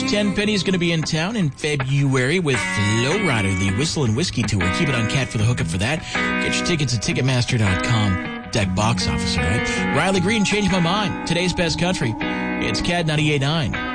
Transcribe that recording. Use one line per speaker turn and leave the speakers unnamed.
Tenpenny's going to be in town in February with Lowrider, the Whistle and Whiskey Tour. Keep it on Cat for the hookup for that. Get your tickets at Ticketmaster.com. Deck box office, all right? Riley Green, Changed My Mind. Today's best country. It's Cat 98.9.